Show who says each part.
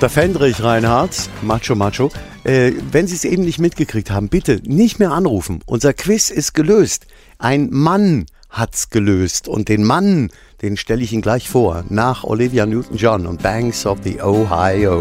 Speaker 1: Dr. Fendrich, Reinhard, Macho. Wenn Sie es eben nicht mitgekriegt haben, bitte nicht mehr anrufen. Unser Quiz ist gelöst. Ein Mann hat's gelöst. Und den Mann, den stelle ich Ihnen gleich vor, nach Olivia Newton-John und Banks of the Ohio.